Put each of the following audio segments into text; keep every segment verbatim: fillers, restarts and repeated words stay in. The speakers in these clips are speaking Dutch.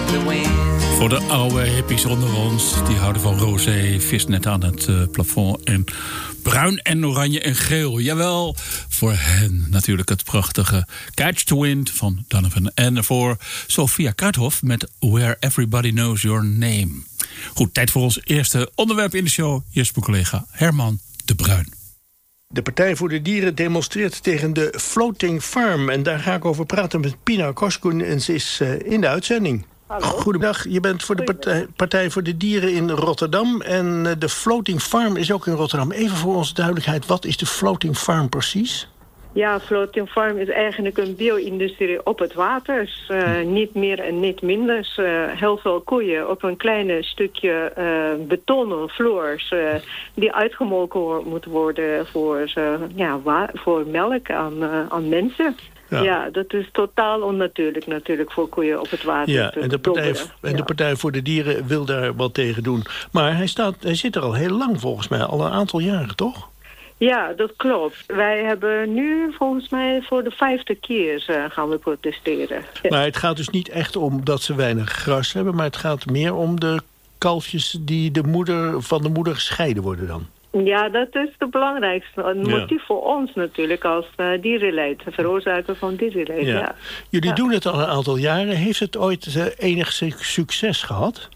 the wind. Voor de oude hippies onder ons, die houden van rosé, visnet aan het uh, plafond en bruin en oranje en geel. Jawel, voor hen natuurlijk het prachtige Catch the Wind van Donovan. En voor Sophia Kruithof met Where Everybody Knows Your Name. Goed, tijd voor ons eerste onderwerp in de show. Hier is mijn collega Herman de Bruin. De Partij voor de Dieren demonstreert tegen de Floating Farm. En daar ga ik over praten met Pina Koskun. En ze is uh, in de uitzending. Hallo. Goedendag, je bent voor de partij, partij voor de Dieren in Rotterdam. En uh, de Floating Farm is ook in Rotterdam. Even voor onze duidelijkheid, wat is de Floating Farm precies? Ja, Floating Farm is eigenlijk een bio-industrie op het water. Uh, niet meer en niet minder. Uh, heel veel koeien op een klein stukje uh, betonnen vloers... Uh, die uitgemolken moeten worden voor, uh, ja, wa- voor melk aan, uh, aan mensen. Ja. ja, dat is totaal onnatuurlijk natuurlijk voor koeien op het water. Ja, en de, partij, en de ja. Partij voor de Dieren wil daar wat tegen doen. Maar hij, staat, hij zit er al heel lang volgens mij, al een aantal jaren, toch? Ja, dat klopt. Wij hebben nu volgens mij voor de vijfde keer uh, gaan we protesteren. Maar het gaat dus niet echt om dat ze weinig gras hebben... maar het gaat meer om de kalfjes die de moeder, van de moeder gescheiden worden dan. Ja, dat is het belangrijkste. Een motief ja. voor ons natuurlijk als uh, dierenleed. Veroorzaker van dierenleed, ja. ja. Jullie ja. doen het al een aantal jaren. Heeft het ooit uh, enig succes gehad?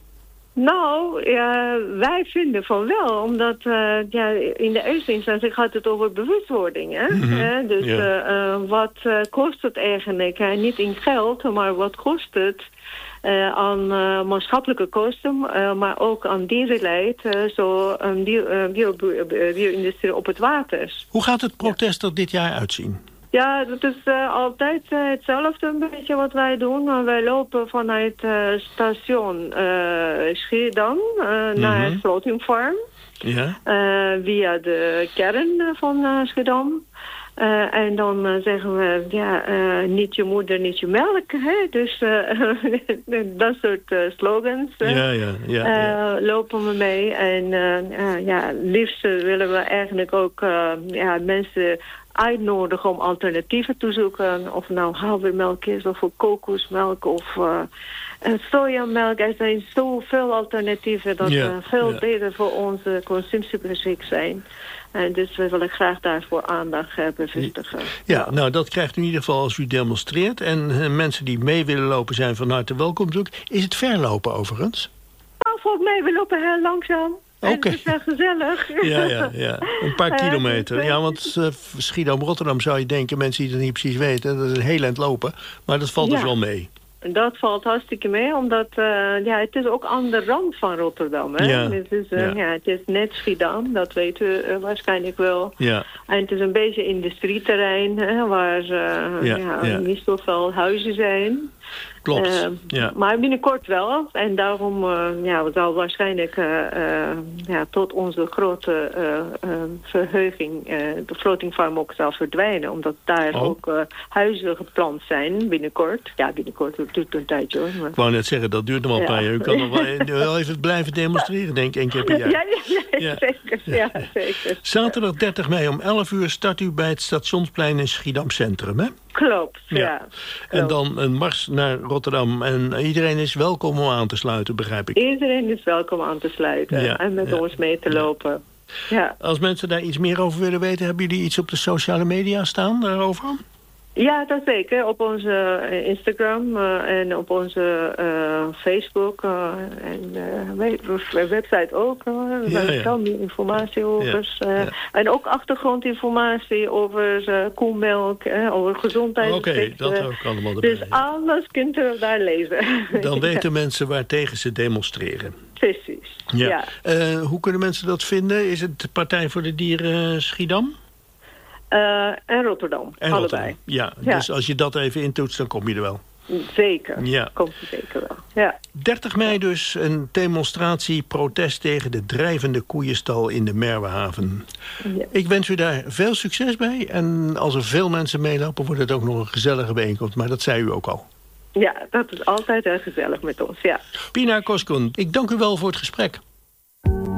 Nou, ja, wij vinden van wel. Omdat uh, ja, in de eerste instantie gaat het over bewustwording. Hè? Mm-hmm. Uh, dus ja. uh, uh, wat uh, kost het eigenlijk? Uh, niet in geld, maar wat kost het? Uh, aan uh, maatschappelijke kosten, uh, maar ook aan dierenleid, uh, zo een bio-industrie op het water. Hoe gaat het protest er dit jaar uitzien? Ja, dat is uh, altijd uh, hetzelfde een beetje wat wij doen. Uh, wij lopen vanuit uh, station uh, Schiedam uh, mm-hmm. naar Floating Farm. Ja. Uh, via de kern van uh, Schiedam. Uh, en dan uh, zeggen we, ja, uh, niet je moeder, niet je melk. Hè? Dus uh, dat soort uh, slogans uh, ja, ja, ja, ja. Uh, lopen we mee. En uh, uh, ja, liefst willen we eigenlijk ook uh, ja, mensen uitnodigen om alternatieven te zoeken. Of nou havermelk is, of kokosmelk, of uh, sojamelk. Er zijn zoveel alternatieven dat ja, uh, veel ja. beter voor onze consumptie geschikt zijn. En dus we willen graag daarvoor aandacht uh, bevestigen. Ja, nou dat krijgt u in ieder geval als u demonstreert. En uh, mensen die mee willen lopen zijn van harte welkom. Is het verlopen overigens? Nou, volgens mij, we lopen heel langzaam. Oké. Okay. Het is wel gezellig. Ja, ja, ja. Een paar kilometer. Ja, want uh, Schiedam-Rotterdam zou je denken, mensen die het niet precies weten, dat is een heel eind lopen. Maar dat valt ja. dus wel mee. Dat valt hartstikke mee, omdat uh, ja, het is ook aan de rand van Rotterdam. Hè? Ja. Het, is, uh, ja. Ja, het is net Schiedam, dat weten we uh, waarschijnlijk wel. Ja. En het is een beetje industrieterrein, hè, waar uh, ja, ja, ja. niet zoveel huizen zijn. Klopt, uh, ja. Maar binnenkort wel. En daarom uh, ja, we zal waarschijnlijk uh, uh, ja, tot onze grote uh, uh, verheuging uh, de Floating Farm ook zal verdwijnen. Omdat daar oh. ook uh, huizen geplant zijn binnenkort. Ja, binnenkort, het duurt een tijdje hoor. Maar... Ik wou net zeggen, dat duurt nog wel een paar jaar. U kan nog wel, wel even blijven demonstreren, denk ik, één keer per jaar. Ja, ja, ja, ja. Zeker, ja, zeker. Zaterdag dertig mei om elf uur start u bij het Stationsplein in Schiedam Centrum, hè? Klopt, ja. ja klopt. En dan een mars naar Rotterdam. En iedereen is welkom om aan te sluiten, begrijp ik. Iedereen is welkom aan te sluiten ja, en met ja, ons mee te lopen. Ja. Als mensen daar iets meer over willen weten, hebben jullie iets op de sociale media staan daarover? Ja, dat zeker. Op onze uh, Instagram uh, en op onze uh, Facebook uh, en uh, website ook. Uh, er ja, ja. veel meer informatie over. Ja, uh, ja. En ook achtergrondinformatie over uh, koemelk, uh, over gezondheid. Oké, okay, dat ook allemaal erbij. Dus alles kunt u daar lezen. Dan weten ja. mensen waar tegen ze demonstreren. Precies, ja. ja. Uh, hoe kunnen mensen dat vinden? Is het de Partij voor de Dieren Schiedam? Uh, en Rotterdam, en allebei. Rotterdam. Ja, ja, dus als je dat even intoetst, dan kom je er wel. Zeker, ja. komt je zeker wel. Ja. dertig mei dus een demonstratie, protest tegen de drijvende koeienstal in de Merwehaven. Ja. Ik wens u daar veel succes bij. En als er veel mensen meelopen, wordt het ook nog een gezellige bijeenkomst. Maar dat zei u ook al. Ja, dat is altijd heel gezellig met ons, ja. Pina Koskun, ik dank u wel voor het gesprek.